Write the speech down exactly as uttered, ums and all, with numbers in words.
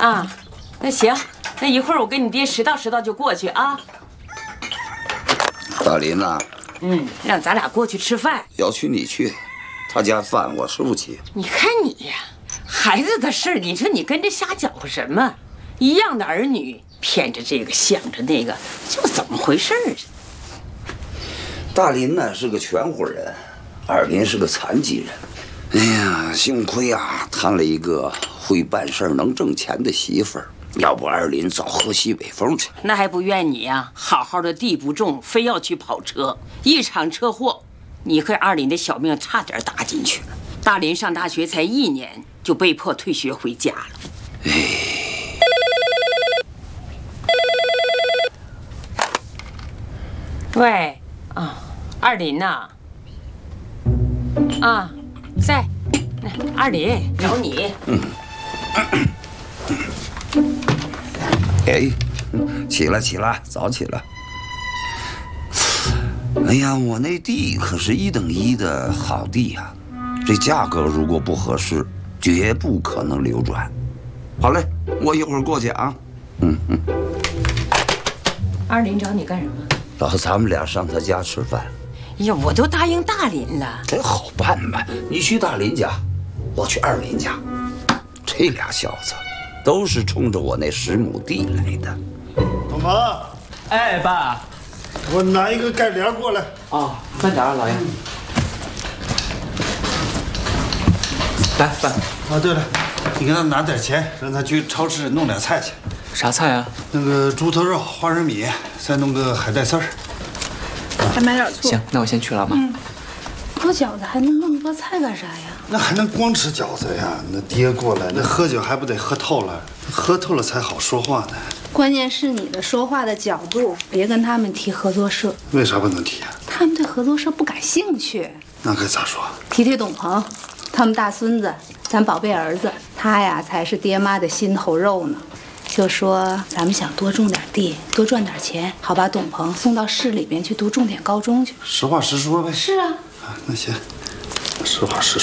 啊，那行，那一会儿我跟你爹拾到拾到就过去啊。 大林呐， 嗯，让咱俩过去吃饭。 要去你去，他家饭我吃不起。 你看你呀，孩子的事儿，你说你跟着瞎搅和什么？一样的儿女，骗着这个想着那个，就怎么回事儿？ 大林呢是个全乎人，二林是个残疾人。哎呀，幸亏啊，谈了一个会办事、能挣钱的媳妇儿，要不二林早喝西北风去。 那还不怨你呀？好好的地不种，非要去跑车，一场车祸，你和二林的小命差点搭进去了。大林上大学才一年，就被迫退学回家了。哎。喂，啊，二林呐，啊，在，二林找你。 嗯。哎，起来起来，早起来。哎呀，我那地可是一等一的好地呀，这价格如果不合适，绝不可能流转。好嘞，我一会儿过去啊。嗯嗯。 二林找你干什么？ 老咱们俩上他家吃饭。 哎呀，我都答应大林了。 这好办嘛，你去大林家，我去二林家。这俩小子都是冲着我那十亩地来的。 东鹏， 哎，爸， 我拿一个盖帘过来。 哦，慢点啊，老爷。来，爸。 啊，对了，你给他拿点钱，让他去超市弄点菜去。 啥菜啊？ 那个猪头肉、花生米，再弄个海带丝儿。 还买点醋。 行，那我先去了，妈。 嗯，包饺子还能弄个菜干啥呀？ 那还能光吃饺子呀？那爹过来，那喝酒还不得喝透了？喝透了才好说话呢。 关键是你的说话的角度，别跟他们提合作社。 为啥不能提啊？ 他们对合作社不感兴趣。 那该咋说？ 提提董鹏，他们大孙子，咱宝贝儿子，他呀才是爹妈的心头肉呢。就说咱们想多种点地，多赚点钱，好把董鹏送到市里边去读重点高中去。 实话实说呗。 是啊。 啊，那行，实话实说。